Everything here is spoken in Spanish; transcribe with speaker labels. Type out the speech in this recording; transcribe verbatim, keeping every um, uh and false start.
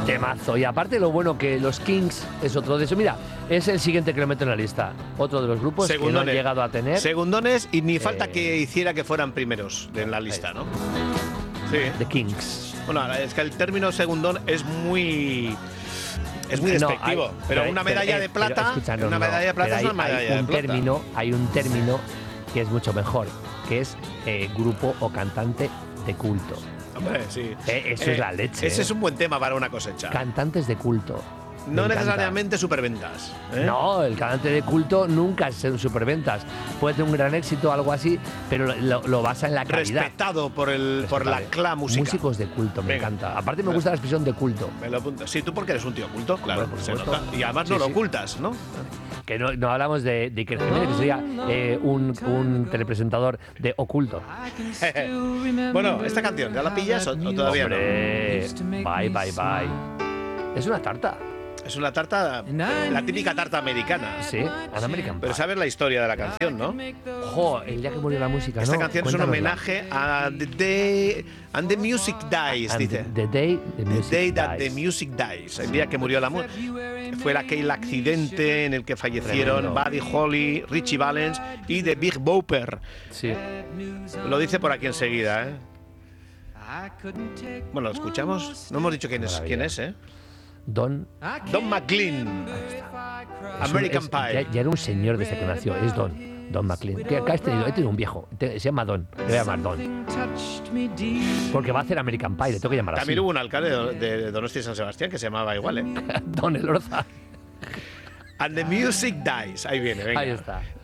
Speaker 1: Temazo. Y aparte lo bueno que los Kings es otro de eso. Mira, es el siguiente que lo meto en la lista. Otro de los grupos Segundones. que no han llegado a tener.
Speaker 2: Segundones y ni falta
Speaker 1: eh,
Speaker 2: que hiciera que fueran primeros en la lista, ¿no? Sí.
Speaker 1: The Kings.
Speaker 2: Bueno, es que el término segundón es muy... Es muy despectivo, no, hay, pero, pero una medalla pero, de plata, pero, escucha, no, una medalla de plata
Speaker 1: hay,
Speaker 2: es una medalla
Speaker 1: hay
Speaker 2: de
Speaker 1: un
Speaker 2: plata.
Speaker 1: Término, hay un término que es mucho mejor, que es eh, grupo o cantante de culto.
Speaker 2: Hombre, sí.
Speaker 1: Eh, eso eh, es la leche.
Speaker 2: Ese
Speaker 1: eh.
Speaker 2: es un buen tema para una cosecha.
Speaker 1: Cantantes de culto.
Speaker 2: No necesariamente superventas. ¿eh?
Speaker 1: No, el cantante de culto nunca es un superventas. Puede tener un gran éxito, algo así, pero lo, lo basa en la calidad.
Speaker 2: Respetado por el por la cla música.
Speaker 1: Músicos de culto, me Venga. encanta. Aparte me gusta la expresión de culto.
Speaker 2: Me lo apunto. Sí, tú porque eres un tío culto, claro.
Speaker 1: Bueno, por
Speaker 2: se
Speaker 1: supuesto.
Speaker 2: nota. Y además
Speaker 1: sí,
Speaker 2: no lo
Speaker 1: sí.
Speaker 2: ocultas, ¿no?
Speaker 1: Que no, no hablamos de, de Iker Jiménez, que sería eh, un, un telepresentador de oculto.
Speaker 2: Bueno, esta canción, ¿ya la pillas o, o todavía
Speaker 1: Hombre, no? Bye, bye, bye. Es una tarta.
Speaker 2: Es una tarta, la típica tarta americana.
Speaker 1: Sí, an American Pie.
Speaker 2: Pero sabes la historia de la canción, ¿no?
Speaker 1: Jo, el día que murió la música,
Speaker 2: Esta
Speaker 1: ¿no?
Speaker 2: canción es un homenaje a The Day and the Music Dies,
Speaker 1: and
Speaker 2: dice.
Speaker 1: The Day, the music
Speaker 2: the day That
Speaker 1: dies.
Speaker 2: the Music Dies. El día que murió la música. Fue aquel accidente en el que fallecieron
Speaker 1: Tremendo.
Speaker 2: Buddy Holly, Richie Valens y The Big Bopper.
Speaker 1: Sí.
Speaker 2: Lo dice por aquí enseguida, ¿eh? Bueno, ¿lo escuchamos? No hemos dicho quién es,
Speaker 1: Maravilla.
Speaker 2: quién es, ¿eh?
Speaker 1: Don.
Speaker 2: Don McLean.
Speaker 1: Es
Speaker 2: American
Speaker 1: un, es,
Speaker 2: Pie.
Speaker 1: Ya, ya era un señor desde que nació, es Don. Don McLean. Que acá he tenido, he tenido un viejo, te- se llama Don, le voy a llamar Don. Porque va a hacer American Pie, le tengo que llamar así.
Speaker 2: También hubo un alcalde de, de Donostia y San Sebastián que se llamaba igual, ¿eh?
Speaker 1: Don Elorza.
Speaker 2: And the Music Dies. Ahí viene, venga.
Speaker 1: Ahí está.